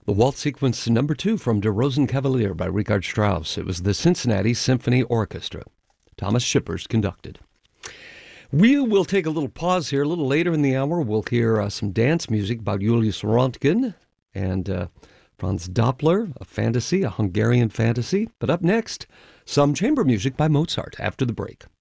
The Waltz Sequence number 2 from Der Rosenkavalier by Richard Strauss. It was the Cincinnati Symphony Orchestra. Thomas Shippers conducted. We will take a little pause here. A little later in the hour, we'll hear some dance music by Julius Röntgen and Franz Doppler, a fantasy, a Hungarian fantasy. But up next, some chamber music by Mozart after the break.